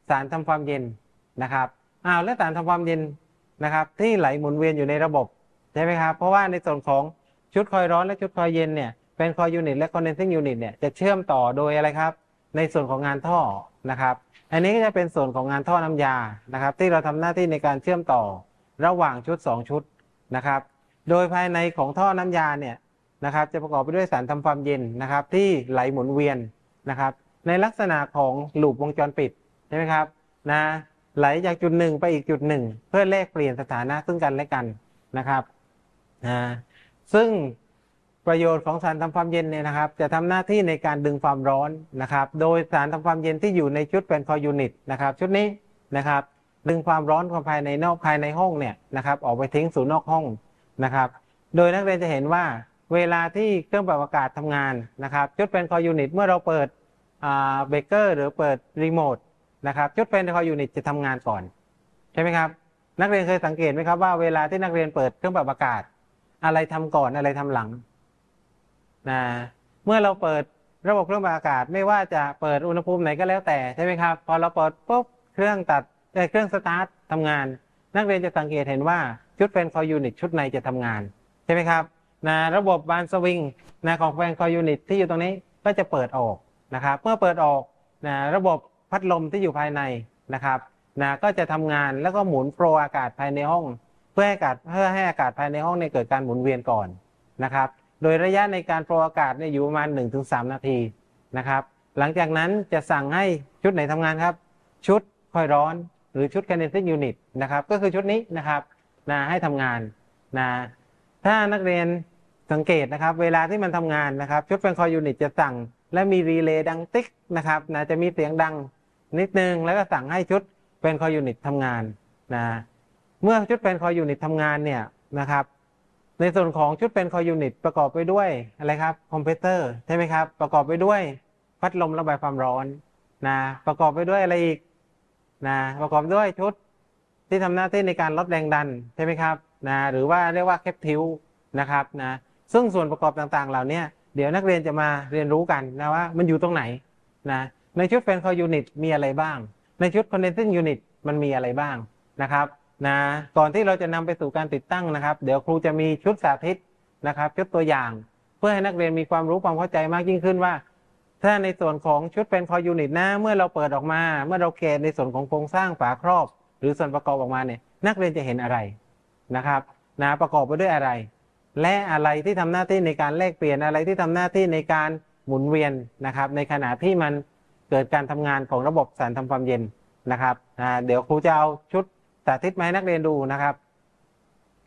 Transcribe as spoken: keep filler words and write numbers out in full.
สารทำความเย็นนะครับอ้าวแล้วสารทำความเย็นนะครับที่ไหลหมุนเวียนอยู่ในระบบใช่ไหมครับเพราะว่าในส่วนของชุดคอยร้อนและชุดคอยเย็นเนี่ยเป็นคอยยูนิตและคอนเดนซิ่งยูนิตเนี่ยจะเชื่อมต่อโดยอะไรครับในส่วนของงานท่อนะครับอันนี้ก็จะเป็นส่วนของงานท่อน้ำยานะครับที่เราทำหน้าที่ในการเชื่อมต่อระหว่างชุดสองชุดนะครับโดยภายในของท่อน้ำยาเนี่ยนะครับจะประกอบไปด้วยสารทำความเย็นนะครับที่ไหลหมุนเวียนนะครับในลักษณะของลูปวงจรปิดใช่ไหมครับนะไหลจากจุดหนึ่งไปอีกจุดหนึ่งเพื่อแลกเปลี่ยนสถานะซึ่งกันและกันนะครับนะซึ่งประโยชน์ของสารทำความเย็นเนี่ยนะครับจะทำหน้าที่ในการดึงความร้อนนะครับโดยสารทำความเย็นที่อยู่ในชุดเป็นคอยยูนิตนะครับชุดนี้นะครับดึงความร้อนภายในนอกภายในห้องเนี่ยนะครับออกไปทิ้งสู่นอกห้องนะครับโดยนักเรียนจะเห็นว่าเวลาที่เครื่องปรับอากาศทำงานนะครับชุดเป็นคอยยูนิตเมื่อเราเปิดเบรกเกอร์หรือเปิดรีโมทนะครับชุดเป็นคอยยูนิตจะทำงานก่อนใช่ไหมครับนักเรียนเคยสังเกตไหมครับว่าเวลาที่นักเรียนเปิดเครื่องปรับอากาศอะไรทำก่อนอะไรทำหลังนะเมื่อเราเปิดระบบเครื่องปรับอากาศไม่ว่าจะเปิดอุณหภูมิไหนก็แล้วแต่ใช่ไหมครับพอเราเปิดปุ๊บเครื่องตัดเครื่องสตาร์ททำงานนักเรียนจะสังเกตเห็นว่าชุดเป็นคอยยูนิตชุดในจะทำงานใช่ไหมครับนะระบบบานสวิงนะของแฟนคอยยูนิตที่อยู่ตรงนี้ก็จะเปิดออกนะครับเมื่อเปิดออกนะระบบพัดลมที่อยู่ภายในนะครับนะก็จะทำงานแล้วก็หมุนโฟลว์อากาศภายในห้องเพื่อให้อากาศเพื่อให้อากาศภายในห้องเนี่ยเกิดการหมุนเวียนก่อนนะครับโดยระยะในการโฟลว์อากาศเนี่ยอยู่ประมาณ หนึ่งถึงสาม นาทีนะครับหลังจากนั้นจะสั่งให้ชุดไหนทำงานครับชุดคอยร้อนหรือชุด condensing unit นะครับก็คือชุดนี้นะครับนะให้ทำงานนะถ้านักเรียนสังเกตนะครับเวลาที่มันทำงานนะครับชุดเป็นคอยยูนิตจะสั่งและมีรีเลย์ดังติ๊กนะครับนะจะมีเสียงดังนิดนึงแล้วก็สั่งให้ชุดเป็นคอยยูนิตทำงานนะเมื่อชุดเป็นคอยยูนิตทำงานเนี่ยนะครับในส่วนของชุดเป็นคอยยูนิตประกอบไปด้วยอะไรครับคอมเพรสเซอร์ใช่ไหมครับประกอบไปด้วยพัดลมระบายความร้อนนะประกอบไปด้วยอะไรอีกนะประกอบด้วยชุดที่ทำหน้าที่ในการลดแรงดันใช่ไหมครับนะหรือว่าเรียกว่าแคปทิวนะครับนะซึ่งส่วนประกอบต่างๆเหล่านี้เดี๋ยวนักเรียนจะมาเรียนรู้กันนะว่ามันอยู่ตรงไหนนะในชุดแฟนคอยยูนิตมีอะไรบ้างในชุดคอนเดนซิ่งยูนิตมันมีอะไรบ้างนะครับนะก่อนที่เราจะนำไปสู่การติดตั้งนะครับเดี๋ยวครูจะมีชุดสาธิตนะครับชุดตัวอย่างเพื่อให้นักเรียนมีความรู้ความเข้าใจมากยิ่งขึ้นว่าถ้าในส่วนของชุดเป็นคอยยูนิตนะเมื่อเราเปิดออกมาเมื่อเราแกะในส่วนของโครงสร้างฝาครอบหรือส่วนประกอบออกมาเนี่ยนักเรียนจะเห็นอะไรนะครับนะประกอบไปด้วยอะไรและอะไรที่ทำหน้าที่ในการแลกเปลี่ยนอะไรที่ทำหน้าที่ในการหมุนเวียนนะครับในขณะที่มันเกิดการทำงานของระบบสารทำความเย็นนะครับนะเดี๋ยวครูจะเอาชุดสาธิตมาให้นักเรียนดูนะครับ